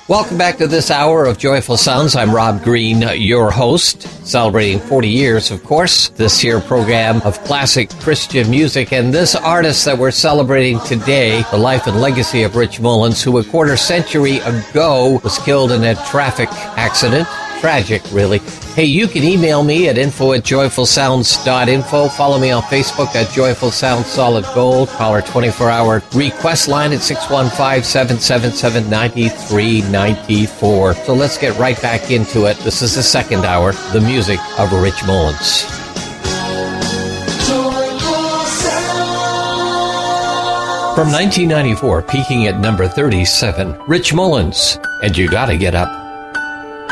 Welcome back to this hour of Joyful Sounds. I'm Rob Green, your host, celebrating 40 years, of course, this here program of classic Christian music. And this artist that we're celebrating today, the life and legacy of Rich Mullins, who a quarter century ago was killed in a traffic accident. Tragic, really. Hey, you can email me at info@joyfulsounds.info. Follow me on Facebook at Joyful Sounds Solid Gold. Call our 24-hour request line at 615-777-9394. So let's get right back into it. This is the second hour, the music of Rich Mullins. From 1994, peaking at number 37, Rich Mullins, and You Gotta Get Up.